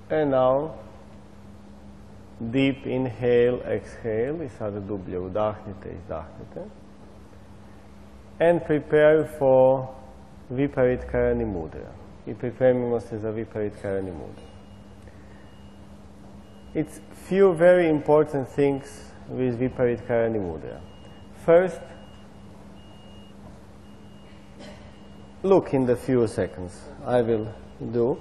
And now, deep inhale, exhale. I sada dublje udahnite, izdahnite. And prepare for Viparitkarani mudra. I pripremimo se za Viparitkarani mudra. It's few very important things with Viparitkarani mudra. First, look in the few seconds I will do.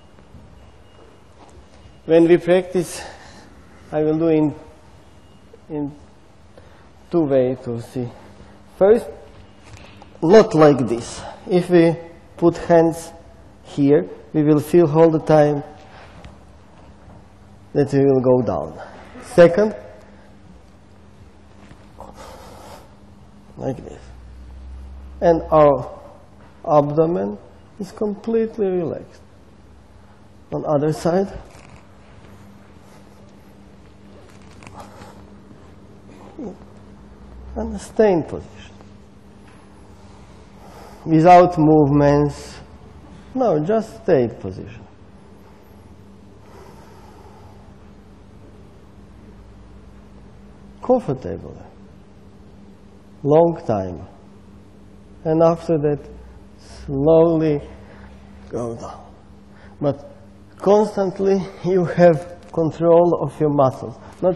When we practice, I will do in two ways to see. First, not like this. If we put hands here, we will feel all the time that we will go down. Second, like this. And our abdomen is completely relaxed. On other side, and stay in position. Without movements, no, just stay in position. Comfortably. Long time. And after that, slowly go down. But constantly you have control of your muscles. Not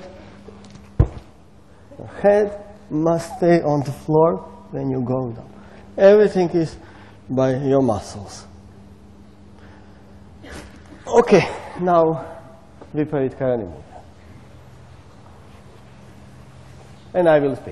your head must stay on the floor when you go down. Everything is by your muscles. Okay, now Viparitkarani mudra. And I will speak.